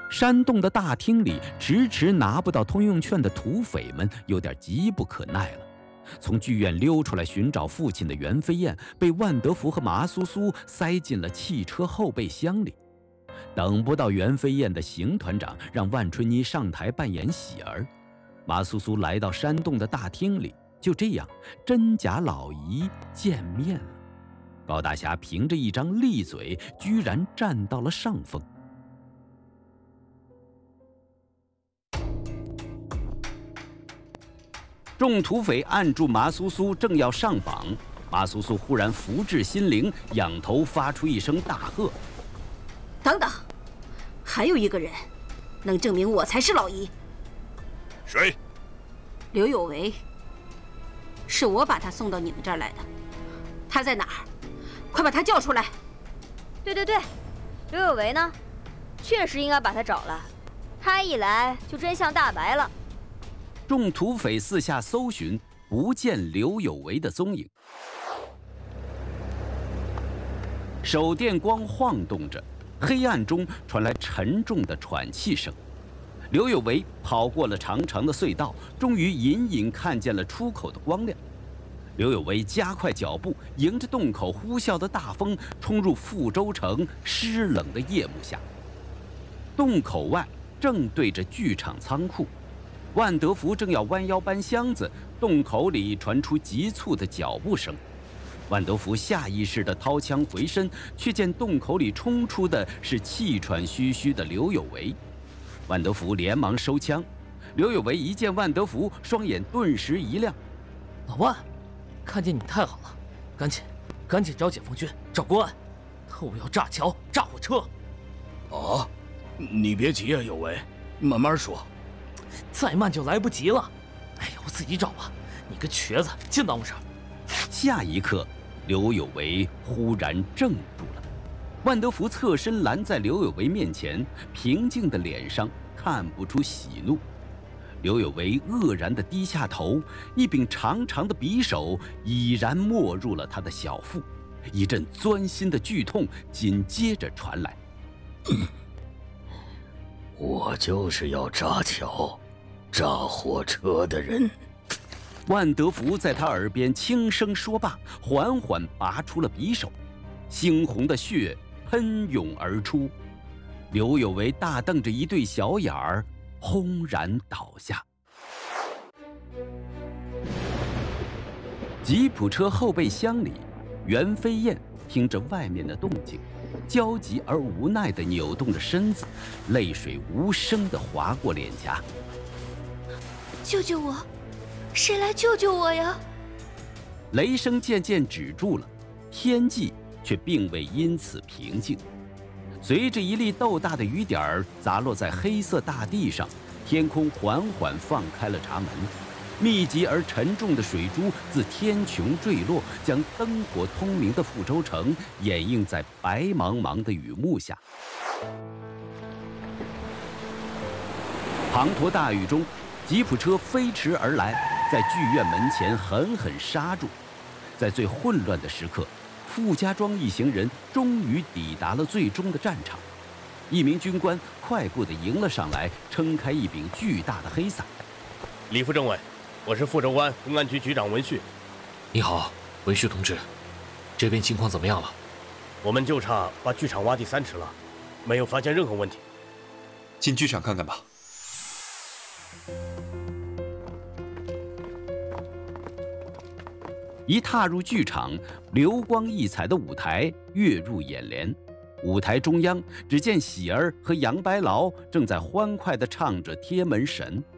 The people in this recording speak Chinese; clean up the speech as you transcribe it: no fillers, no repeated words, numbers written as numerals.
山洞的大厅里，迟迟拿不到通用券的土匪们有点急不可耐了。从剧院溜出来寻找父亲的袁飞燕，被万德福和麻苏苏塞进了汽车后备箱里。等不到袁飞燕的邢团长让万春妮上台扮演喜儿，麻苏苏来到山洞的大厅里，就这样真假老姨见面了。高大侠凭着一张利嘴，居然占到了上风。众土匪按住麻苏苏，正要上绑，麻苏苏忽然福至心灵，仰头发出一声大喝：“ 等等，还有一个人能证明我才是老姨。”“ 谁？”“ 刘有为，是我把他送到你们这儿来的。他在哪儿？快把他叫出来！”“ 对，刘有为呢？确实应该把他找来，他一来就真相大白了。” 众土匪四下搜寻，不见刘有为的踪影。手电光晃动着，黑暗中传来沉重的喘气声。刘有为跑过了长长的隧道，终于隐隐看见了出口的光亮。刘有为加快脚步，迎着洞口呼啸的大风，冲入富州城湿冷的夜幕下。洞口外正对着剧场仓库，万德福正要弯腰搬箱子，洞口里传出急促的脚步声。万德福下意识地掏枪回身，却见洞口里冲出的是气喘吁吁的刘有为。万德福连忙收枪。刘有为一见万德福，双眼顿时一亮：“ 老万，看见你太好了，赶紧找解放军，找公安，特务要炸桥、炸火车。”“ 啊，你别急啊，有为，慢慢说。”“ 再慢就来不及了。哎呀，我自己找吧，你个瘸子净耽误事儿。” 下一刻，刘有为忽然怔住了。万德福侧身拦在刘有为面前，平静的脸上看不出喜怒。刘有为愕然地低下头，一柄长长的匕首已然没入了他的小腹，一阵钻心的剧痛紧接着传来。 我就是要炸桥、炸火车的人。 万德福在他耳边轻声说罢，缓缓拔出了匕首，猩红的血喷涌而出。刘有为大瞪着一对小眼儿，轰然倒下。吉普车后备箱里，袁飞燕听着外面的动静，焦急而无奈地扭动着身子，泪水无声地划过脸颊。 “救救我！谁来救救我呀！” 雷声渐渐止住了，天际却并未因此平静。随着一粒豆大的雨点儿砸落在黑色大地上，天空缓缓放开了闸门，密集而沉重的水珠自天穹坠落，将灯火通明的富州城掩映在白茫茫的雨幕下。滂沱大雨中，吉普车飞驰而来，在剧院门前狠狠刹住。在最混乱的时刻，傅家庄一行人终于抵达了最终的战场。一名军官快步地迎了上来，撑开一柄巨大的黑伞。 “李副政委，我是富州湾公安局局长文旭。”“ 你好，文旭同志，这边情况怎么样了？”“ 我们就差把剧场挖地3尺了，没有发现任何问题。”“ 进剧场看看吧。” 一踏入剧场，流光溢彩的舞台跃入眼帘。舞台中央，只见喜儿和杨白劳正在欢快地唱着《贴门神》。